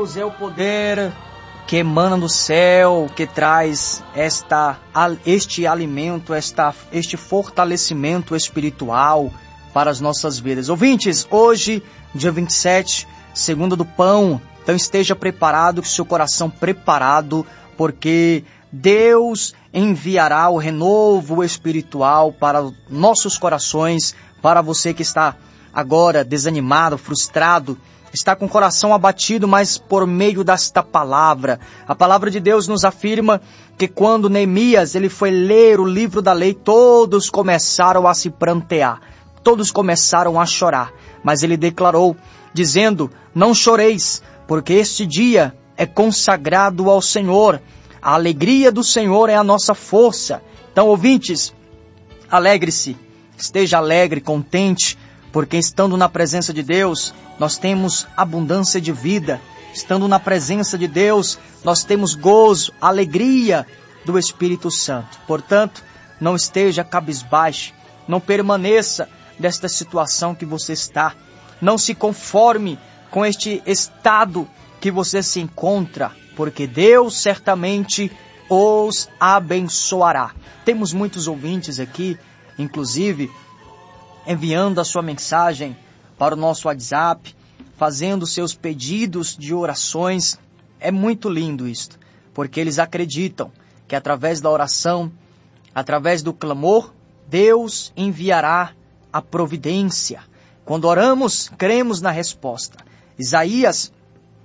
Deus é o poder que emana do céu, que traz este alimento, este fortalecimento espiritual para as nossas vidas. Ouvintes, hoje, dia 27, segunda do pão, então esteja preparado, com seu coração preparado, porque Deus enviará o renovo espiritual para nossos corações, para você que está agora desanimado, frustrado, está com o coração abatido, mas por meio desta palavra. A palavra de Deus nos afirma que quando Neemias ele foi ler o livro da lei, todos começaram a se prantear, todos começaram a chorar, mas ele declarou, dizendo, não choreis, porque este dia é consagrado ao Senhor. A alegria do Senhor é a nossa força. Então, ouvintes, alegre-se, esteja alegre, contente, porque estando na presença de Deus, nós temos abundância de vida. Estando na presença de Deus, nós temos gozo, alegria do Espírito Santo. Portanto, não esteja cabisbaixo, não permaneça desta situação que você está. Não se conforme com este estado que você se encontra, porque Deus certamente os abençoará. Temos muitos ouvintes aqui, inclusive, enviando a sua mensagem para o nosso WhatsApp, fazendo seus pedidos de orações. É muito lindo isto, porque eles acreditam que através da oração, através do clamor, Deus enviará a providência. Quando oramos, cremos na resposta. Isaías,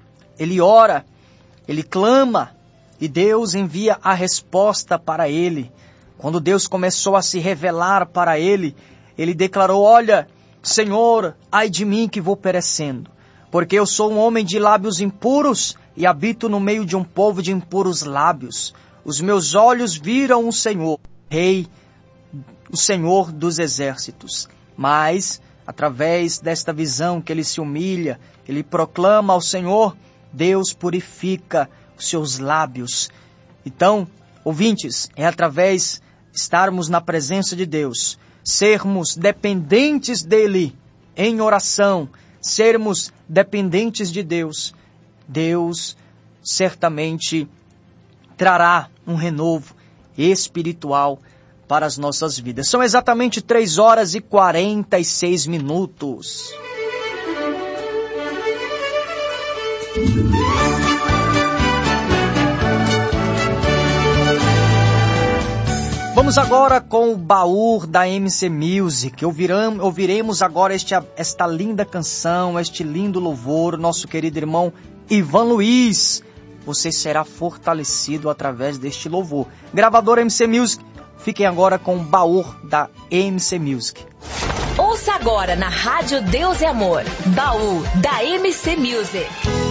ele ora, ele clama, e Deus envia a resposta para ele. Quando Deus começou a se revelar para ele, ele declarou, olha, Senhor, ai de mim que vou perecendo, porque eu sou um homem de lábios impuros e habito no meio de um povo de impuros lábios. Os meus olhos viram o Senhor, Rei, o Senhor dos exércitos. Mas, através desta visão que ele se humilha, ele proclama ao Senhor, Deus purifica os seus lábios. Então, ouvintes, é através de estarmos na presença de Deus, sermos dependentes dele em oração, sermos dependentes de Deus, Deus certamente trará um renovo espiritual para as nossas vidas. São exatamente 3 horas e 46 minutos. Vamos agora com o baú da MC Music. Ouviremos agora esta linda canção, este lindo louvor, nosso querido irmão Ivan Luiz. Você será fortalecido através deste louvor. Gravadora MC Music, fiquem agora com o baú da MC Music. Ouça agora na Rádio Deus e Amor, baú da MC Music.